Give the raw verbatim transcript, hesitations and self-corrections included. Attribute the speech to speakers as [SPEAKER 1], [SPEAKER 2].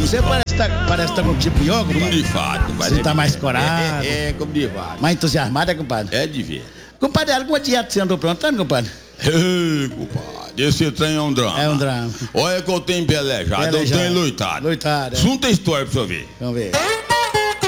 [SPEAKER 1] Você parece que tá, parece que tá com tipo yoga,
[SPEAKER 2] Como
[SPEAKER 1] compadre.
[SPEAKER 2] de fato.
[SPEAKER 1] Você tá mais corado.
[SPEAKER 2] É, é, é, como de fato.
[SPEAKER 1] Mais entusiasmado, é, compadre?
[SPEAKER 2] É de ver.
[SPEAKER 1] Compadre, alguma dieta você andou aprontando, compadre?
[SPEAKER 2] Ei, compadre, esse trem é um drama.
[SPEAKER 1] É um drama.
[SPEAKER 2] Olha que eu tenho pelejado, eu
[SPEAKER 1] Pelejado.
[SPEAKER 2] tenho lutado.
[SPEAKER 1] Lutado, é.
[SPEAKER 2] Junta a história pra você ver.
[SPEAKER 1] Vamos ver.